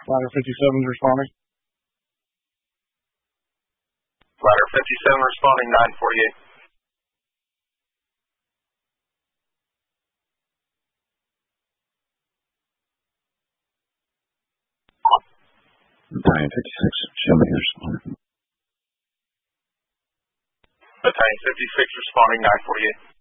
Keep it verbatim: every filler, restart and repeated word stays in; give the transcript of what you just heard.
Ladder fifty-seven is responding. Ladder fifty-seven responding, nine forty-eight. Battalion fifty-six, show me your responding. Battalion fifty-six responding, nine forty-eight.